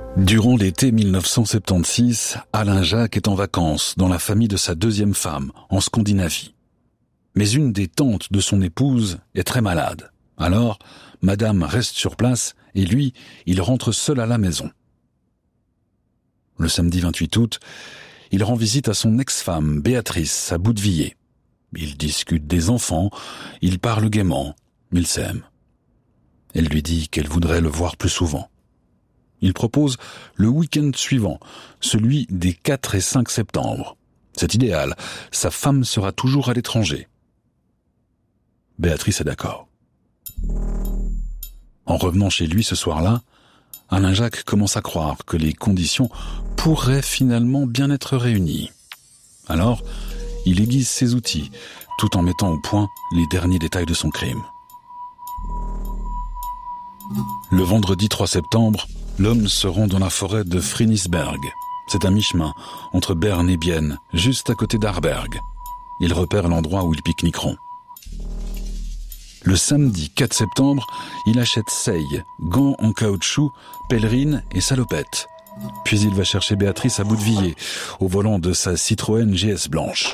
Durant l'été 1976, Alain Jacques est en vacances dans la famille de sa deuxième femme, en Scandinavie. Mais une des tantes de son épouse est très malade. Alors, madame reste sur place et lui, il rentre seul à la maison. Le samedi 28 août, il rend visite à son ex-femme, Béatrice, à Boudevilliers. Ils discutent des enfants, ils parlent gaiement, ils s'aiment. Elle lui dit qu'elle voudrait le voir plus souvent. Il propose le week-end suivant, celui des 4 et 5 septembre. C'est idéal, sa femme sera toujours à l'étranger. Béatrice est d'accord. En revenant chez lui ce soir-là, Alain Jacques commence à croire que les conditions pourraient finalement bien être réunies. Alors, il aiguise ses outils, tout en mettant au point les derniers détails de son crime. Le vendredi 3 septembre, l'homme se rend dans la forêt de Frinisberg. C'est à mi-chemin, entre Berne et Bienne, juste à côté d'Arberg. Il repère l'endroit où ils pique-niqueront. Le samedi 4 septembre, il achète seille, gants en caoutchouc, pèlerine et salopette. Puis il va chercher Béatrice à Boudevilliers, au volant de sa Citroën GS blanche.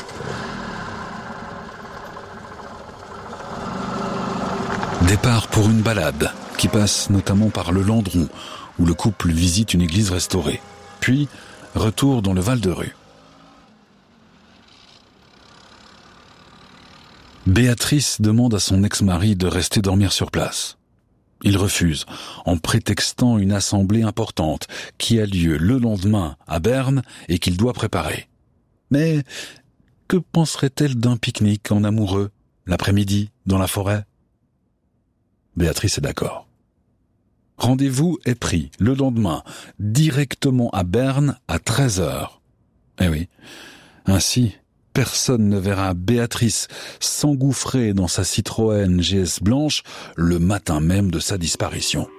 Départ pour une balade, qui passe notamment par le Landron, où le couple visite une église restaurée. Puis, retour dans le Val-de-Rue. Béatrice demande à son ex-mari de rester dormir sur place. Il refuse, en prétextant une assemblée importante qui a lieu le lendemain à Berne et qu'il doit préparer. Mais que penserait-elle d'un pique-nique en amoureux, l'après-midi, dans la forêt ? Béatrice est d'accord. Rendez-vous est pris le lendemain, directement à Berne à 13h. Eh oui, ainsi, personne ne verra Béatrice s'engouffrer dans sa Citroën GS blanche le matin même de sa disparition.